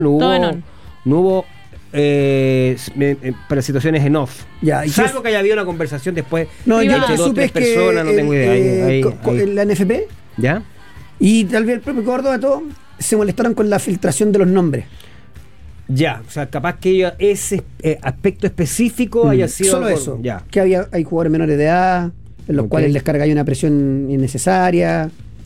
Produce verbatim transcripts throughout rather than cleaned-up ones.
no hubo, Todo en on. no hubo eh, eh, para situaciones en off. Ya, y Salvo que- que haya habido una conversación después. No, yo Privado. lo que entre dos, supe tres es que personas, no tengo idea. Ahí- eh, ahí- co- co- ahí. la N F P ¿Ya? y tal vez el propio Córdoba todo se molestaron con la filtración de los nombres. Ya, o sea, capaz que ella- ese eh, aspecto específico haya sido... Solo por- eso. Ya. Que había, hay jugadores menores de edad, en los Ok. cuales les cargáis una presión innecesaria.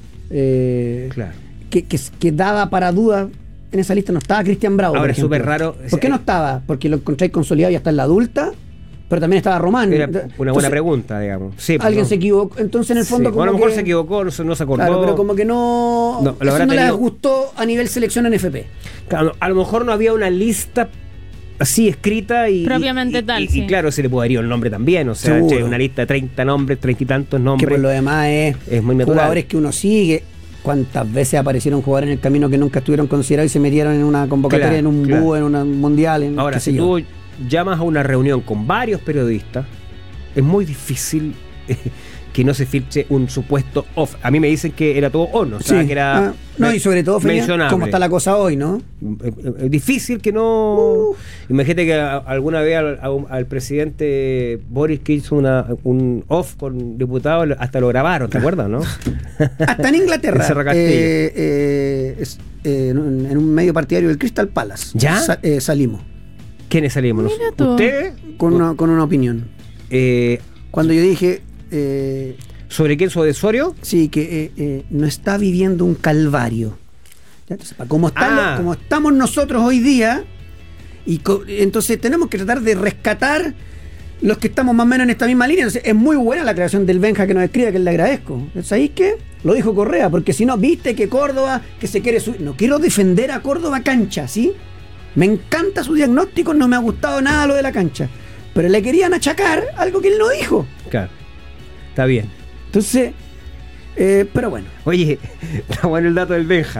eh, Claro. que, que, que daba para duda. En esa lista no estaba Cristian Bravo. Ahora, por es ejemplo. súper raro. ¿Por qué no estaba? Porque lo encontráis consolidado y hasta en la adulta, pero también estaba Román. Era una Entonces, buena pregunta, digamos. Sí, pues, Alguien no. se equivocó. Entonces, en el fondo, Sí, como o a lo mejor que- se equivocó, no se, no se acordó. Claro, pero como que no. No, lo eso habrá no les tenido- gustó a nivel selección N F P. Claro, a lo mejor no había una lista así escrita y. Propiamente y- y- tal, y, sí. y claro, se le podría el nombre también. O sea, Seguro. che, una lista de treinta nombres, treinta y tantos Que nombres. por lo demás es, Es muy natural. jugadores que uno sigue. ¿Cuántas veces aparecieron jugadores en el camino que nunca estuvieron considerados y se metieron en una convocatoria, Claro, en un claro. búho, en un mundial? En, Ahora, qué sé si yo. tú llamas a una reunión con varios periodistas, es muy difícil eh, que no se filtre un supuesto off. A mí me dicen que era todo on, o sea, Sí. que era. Ah, no, y sobre todo, Feña, mencionable. como está la cosa hoy, ¿no? Es, es difícil que no. Imagínate que a- alguna vez al, a un- al presidente Boris que hizo una, un off con diputados, hasta lo grabaron, ¿te acuerdas, no? Hasta en Inglaterra, En Cerro Castillo. eh, eh, es- eh, en, en un medio partidario del Crystal Palace, ¿Ya? sa- eh, salimos ¿Quiénes salimos? Mira tú. ¿Ustedes? con una, con una opinión. Eh, Cuando yo dije, eh, ¿Sobre quién? ¿Sobre Osorio? sí, que eh, eh, no está viviendo un calvario. ¿Ya? Entonces, pa- como, estamos, Ah. como estamos nosotros hoy día, y co- entonces tenemos que tratar de rescatar los que estamos más o menos en esta misma línea. Entonces, es muy buena la creación del Benja que nos escribe, que le agradezco. ¿Sabéis qué? Lo dijo Correa, porque si no, viste que Córdoba, que se quiere subir. No quiero defender a Córdoba cancha, ¿sí? Me encanta su diagnóstico, no me ha gustado nada lo de la cancha. Pero le querían achacar algo que él no dijo. Claro. Está bien. Entonces, eh, pero bueno. Oye, está bueno el dato del Benja.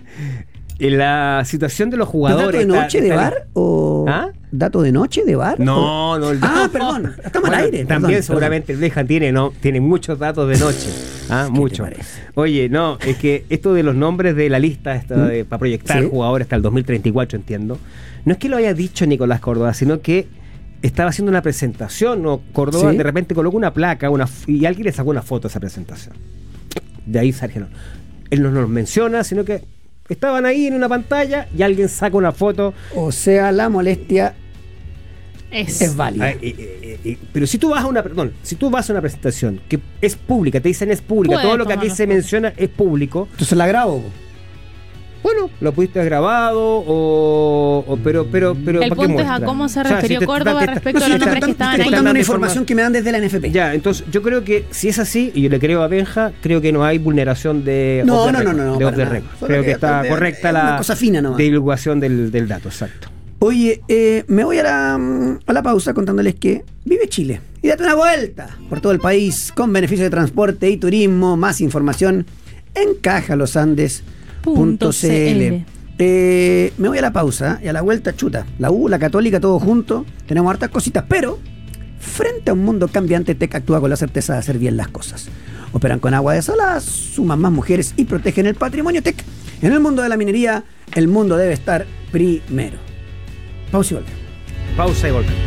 En la situación de los jugadores. ¿Dato de está- noche de está- bar o ¿Ah? dato de noche de bar? No, no, el Ah, dato- perdón, estamos al Bueno, aire. También perdón, seguramente el Benja tiene, no, tiene muchos datos de noche. Ah, ¿Qué te mucho. parece? Oye, no, es que esto de los nombres de la lista esta ¿Mm? de, para proyectar Sí. jugadores hasta el dos mil treinta y cuatro, entiendo. No es que lo haya dicho Nicolás Córdoba, sino que estaba haciendo una presentación, ¿no? Córdoba Sí. de repente colocó una placa una, f- y alguien le sacó una foto de esa presentación. De ahí salieron. Él no nos menciona, sino que estaban ahí en una pantalla y alguien saca una foto. O sea, la molestia Es. es válida. Ah, eh, eh, eh, pero si tú vas a una perdón, si tú vas a una presentación que es pública, te dicen es pública, Puedes todo lo que aquí tomar la se foto. menciona es público, Entonces la grabo. bueno, lo pudiste haber grabado o, o- pero pero pero El ¿para qué punto es a muestra? cómo se O sea, refirió si te- Córdoba te- te- respecto no, a si los te- nombres te- que te estaban estoy ahí. Estoy contando una informa- información que me dan desde la N F P. Ya, entonces yo creo que si es así, y yo le creo a Benja, creo que no hay vulneración de No, off the no, no, record, no, no, de off para the nada. record. Solo Creo que que está es correcta una la cosa fina nomás. divulgación del, del dato, exacto. Oye, eh, me voy a la, mm, a la pausa contándoles que vive Chile. Y date una vuelta por todo el país con beneficios de transporte y turismo. Más información en caja los andes punto c l. Eh, me voy a la pausa y a la vuelta, chuta. La U, la Católica, todo junto. Tenemos hartas cositas, pero frente a un mundo cambiante, Tec actúa con la certeza de hacer bien las cosas. Operan con agua desalada, suman más mujeres y protegen el patrimonio Tec. En el mundo de la minería, el mundo debe estar primero. Pausa y volvemos. Pausa y volvemos.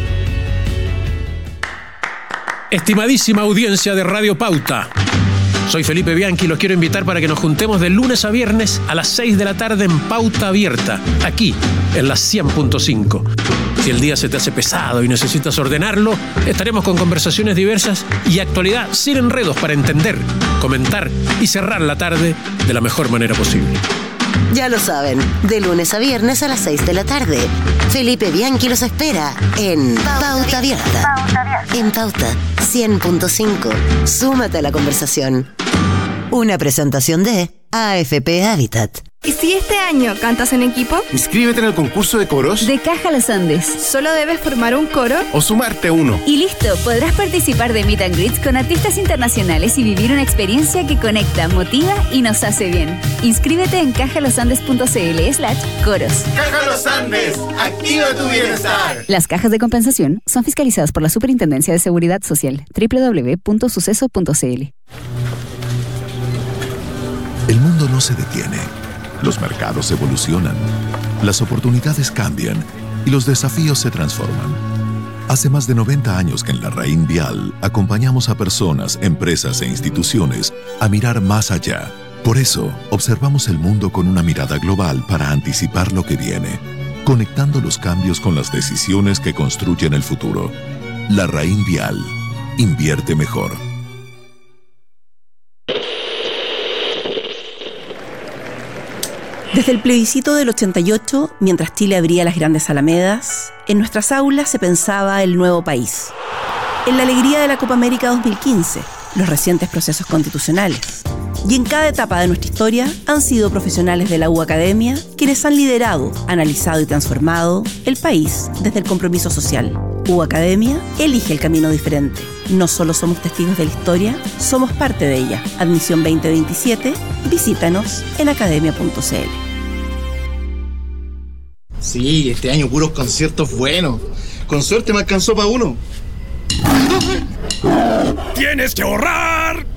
Estimadísima audiencia de Radio Pauta, soy Felipe Bianchi y los quiero invitar para que nos juntemos de lunes a viernes a las seis de la tarde en Pauta Abierta, aquí en la cien punto cinco. Si el día se te hace pesado y necesitas ordenarlo, estaremos con conversaciones diversas y actualidad sin enredos para entender, comentar y cerrar la tarde de la mejor manera posible. Ya lo saben, de lunes a viernes a las seis de la tarde. Felipe Bianchi los espera en Pauta Abierta. En Pauta cien punto cinco. Súmate a la conversación. Una presentación de A F P Habitat. ¿Y si este año cantas en equipo? Inscríbete en el concurso de coros De Caja Los Andes. Solo debes formar un coro. o sumarte a uno. Y listo, podrás participar de Meet and Greets con artistas internacionales y vivir una experiencia que conecta, motiva y nos hace bien. Inscríbete en cajalosandes.cl slash coros. ¡Caja Los Andes! ¡Activa tu bienestar! Las cajas de compensación son fiscalizadas por la Superintendencia de Seguridad Social. doble u doble u doble u punto suceso punto c l. El mundo no se detiene. Los mercados evolucionan. Las oportunidades cambian y los desafíos se transforman. Hace más de noventa años que en Larraín Vial acompañamos a personas, empresas e instituciones a mirar más allá. Por eso, observamos el mundo con una mirada global para anticipar lo que viene, conectando los cambios con las decisiones que construyen el futuro. Larraín Vial. Invierte mejor. Desde el plebiscito del ochenta y ocho, mientras Chile abría las grandes alamedas, en nuestras aulas se pensaba el nuevo país. En la alegría de la Copa América dos mil quince, los recientes procesos constitucionales. Y en cada etapa de nuestra historia han sido profesionales de la U Academia quienes han liderado, analizado y transformado el país desde el compromiso social. U Academia elige el camino diferente. No solo somos testigos de la historia, somos parte de ella. Admisión veinte veintisiete, visítanos en academia punto c l. Sí, este año puros conciertos buenos. Con suerte me alcanzó para uno. ¡Tienes que ahorrar!